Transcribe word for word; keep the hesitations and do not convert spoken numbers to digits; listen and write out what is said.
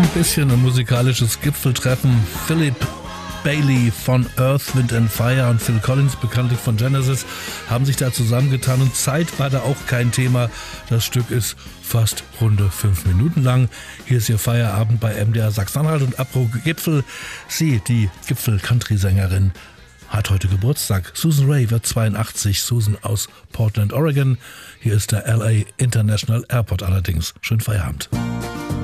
Ein bisschen ein musikalisches Gipfeltreffen. Philip Bailey von Earth, Wind and Fire und Phil Collins, bekanntlich von Genesis, haben sich da zusammengetan und Zeit war da auch kein Thema. Das Stück ist fast runde fünf Minuten lang. Hier ist Ihr Feierabend bei M D R Sachsen-Anhalt und apropos Gipfel, sie, die Gipfel-Country-Sängerin, hat heute Geburtstag. Susan Ray wird zweiundachtzig, Susan aus Portland, Oregon. Hier ist der L A International Airport allerdings. Schönen Feierabend.